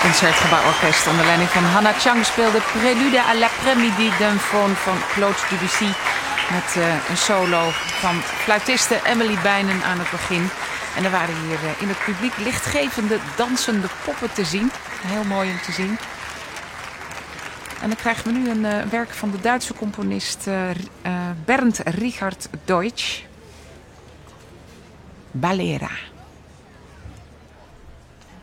Concertgebouworkest onder leiding van Hannah Chang speelde Prélude à l'après-midi d'un faune van Claude Debussy. Met een solo van fluitiste Emily Bijnen aan het begin. En er waren hier in het publiek lichtgevende dansende poppen te zien. Heel mooi om te zien. En dan krijgen we nu een werk van de Duitse componist Bernd Richard Deutsch. Ballera.